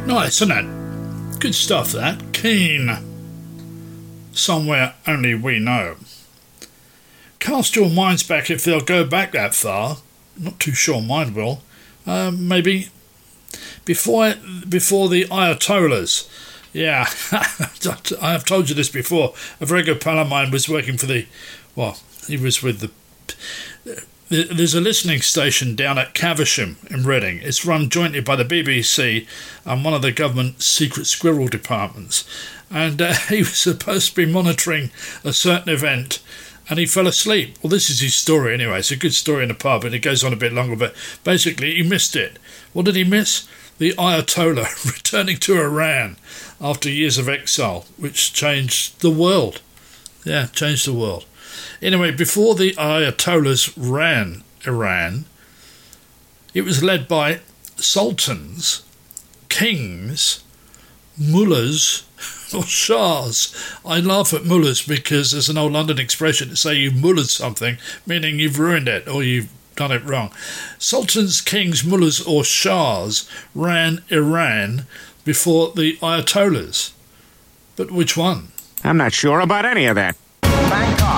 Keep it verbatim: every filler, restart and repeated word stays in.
Nice, isn't it? Good stuff, that. Keen. Somewhere only we know. Cast your minds back if they'll go back that far. Not too sure mine will. Uh, maybe before before the Ayatollahs. Yeah, I have told you this before. A very good pal of mine was working for the... Well, he was with the... There's a listening station down at Caversham in Reading. It's run jointly by the B B C and one of the government secret squirrel departments. And uh, he was supposed to be monitoring a certain event and he fell asleep. Well, this is his story anyway. It's a good story in the pub and it goes on a bit longer, but basically he missed it. What did he miss? The Ayatollah returning to Iran after years of exile, which changed the world. Yeah, changed the world. Anyway, before the Ayatollahs ran Iran, it was led by sultans, kings, mullahs, or shahs. I laugh at mullahs because there's an old London expression to say you mullahs something, meaning you've ruined it or you've done it wrong. Sultans, kings, mullahs, or shahs ran Iran before the Ayatollahs. But which one? I'm not sure about any of that.